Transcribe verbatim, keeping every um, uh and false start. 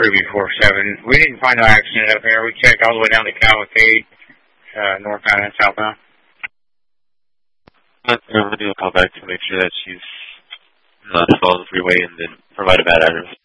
three B four seven. We didn't find no accident up here. We checked all the way down to Cavalcade, uh, northbound and southbound. I'm going to do a call back to make sure that she's not following the freeway and then provide a bad address.